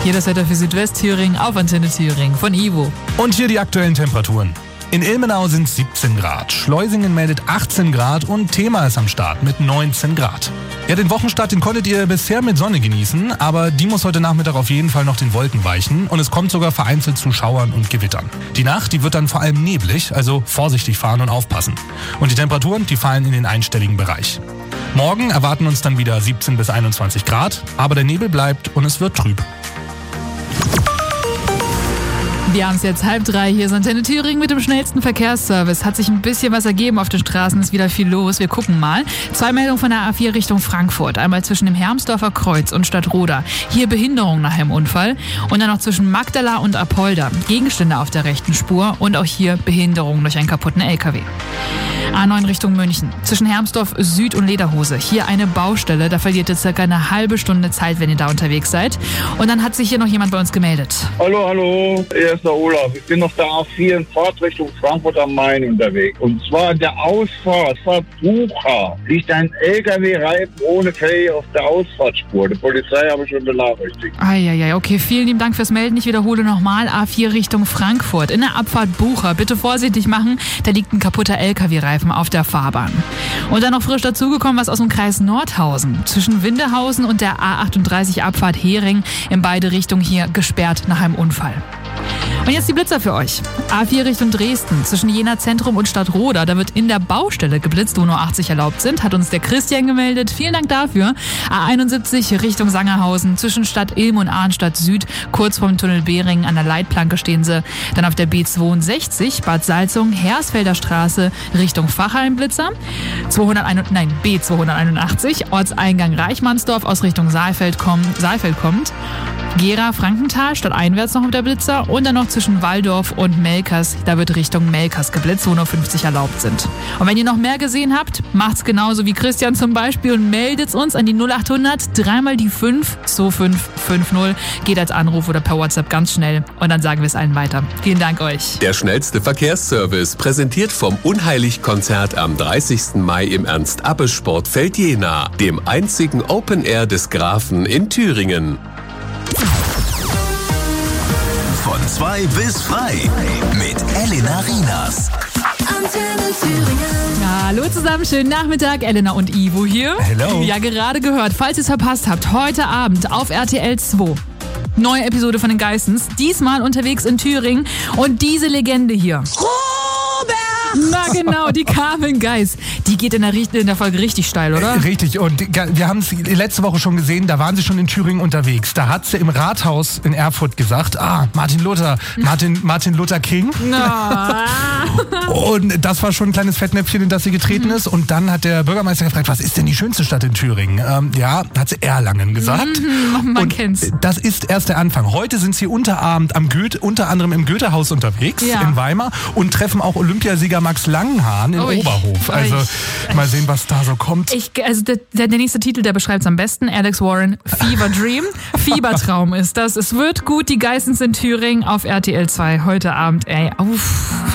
Hier das Wetter für Südwestthüringen auf Antenne Thüringen von Ivo. Und hier die aktuellen Temperaturen. In Ilmenau sind 17 Grad, Schleusingen meldet 18 Grad und Thema ist am Start mit 19 Grad. Ja, den Wochenstart, den konntet ihr bisher mit Sonne genießen, aber die muss heute Nachmittag auf jeden Fall noch den Wolken weichen und es kommt sogar vereinzelt zu Schauern und Gewittern. Die Nacht, die wird dann vor allem neblig, also vorsichtig fahren und aufpassen. Und die Temperaturen, die fallen in den einstelligen Bereich. Morgen erwarten uns dann wieder 17 bis 21 Grad, aber der Nebel bleibt und es wird trüb. Wir haben es jetzt 2:30, hier ist Antenne Thüringen mit dem schnellsten Verkehrsservice. Hat sich ein bisschen was ergeben auf den Straßen, ist wieder viel los. Wir gucken mal. 2 Meldungen von der A4 Richtung Frankfurt. Einmal zwischen dem Hermsdorfer Kreuz und Stadtroda. Hier Behinderung nach einem Unfall. Und dann noch zwischen Magdala und Apolda. Gegenstände auf der rechten Spur und auch hier Behinderung durch einen kaputten LKW. A9 Richtung München. Zwischen Hermsdorf Süd und Lederhose. Hier eine Baustelle. Da verliert ihr circa eine halbe Stunde Zeit, wenn ihr da unterwegs seid. Und dann hat sich hier noch jemand bei uns gemeldet. Hallo, hier ist der Olaf. Ich bin auf der A4 in Fahrtrichtung Frankfurt am Main unterwegs. Und zwar der Ausfahrt Bucher liegt ein LKW-Reifen ohne Felge auf der Ausfahrtspur. Die Polizei habe ich schon benachrichtigt. Eieiei, okay, vielen lieben Dank fürs Melden. Ich wiederhole nochmal. A4 Richtung Frankfurt. In der Abfahrt Bucher. Bitte vorsichtig machen. Da liegt ein kaputter LKW-Reifen auf der Fahrbahn. Und dann noch frisch dazugekommen, was aus dem Kreis Nordhausen. Zwischen Windehausen und der A38 Abfahrt Hering in beide Richtungen hier gesperrt nach einem Unfall. Und jetzt die Blitzer für euch. A4 Richtung Dresden, zwischen Jena Zentrum und Stadtroda. Da wird in der Baustelle geblitzt, wo nur 80 erlaubt sind. Hat uns der Christian gemeldet. Vielen Dank dafür. A71 Richtung Sangerhausen, zwischen Stadt Ilm und Arnstadt Süd. Kurz vorm Tunnel Behringen an der Leitplanke stehen sie. Dann auf der B62 Bad Salzung, Hersfelder Straße Richtung Fachheim Blitzer. B281 Ortseingang Reichmannsdorf aus Richtung Saalfeld kommt. Gera Frankenthal stadteinwärts noch auf der Blitzer und dann noch zwischen Walldorf und Melkers, da wird Richtung Melkers geblitzt, wo nur 50 erlaubt sind. Und wenn ihr noch mehr gesehen habt, macht's genauso wie Christian zum Beispiel und meldet's uns an die 0800 3 die 5 2550. Geht als Anruf oder per WhatsApp ganz schnell und dann sagen wir es allen weiter. Vielen Dank euch. Der schnellste Verkehrsservice, präsentiert vom Unheilig-Konzert am 30. Mai im Ernst-Abbe-Sportfeld Jena, dem einzigen Open Air des Grafen in Thüringen. Von 2 bis frei mit Elena Rienas. Antenne Thüringen. Hallo zusammen, schönen Nachmittag. Elena und Ivo hier. Hello. Ja, gerade gehört, falls ihr es verpasst habt, heute Abend auf RTL 2. Neue Episode von den Geissens. Diesmal unterwegs in Thüringen. Und diese Legende hier. Na genau, die Carmen Geiss. Die geht in der Folge richtig steil, oder? Richtig, und wir haben es letzte Woche schon gesehen, da waren sie schon in Thüringen unterwegs. Da hat sie im Rathaus in Erfurt gesagt, Martin Luther King. Na. Und das war schon ein kleines Fettnäpfchen, in das sie getreten ist. Und dann hat der Bürgermeister gefragt, was ist denn die schönste Stadt in Thüringen? Hat sie Erlangen gesagt. Man kennt's. Das ist erst der Anfang. Heute sind sie unter anderem im Goethehaus unterwegs in Weimar und treffen auch Olympiasieger Max Langenhahn in Oberhof. Also mal sehen, was da so kommt. Der nächste Titel, der beschreibt es am besten. Alex Warren, Fever Dream. Fiebertraum ist das. Es wird gut, die Geissens in Thüringen auf RTL 2 heute Abend.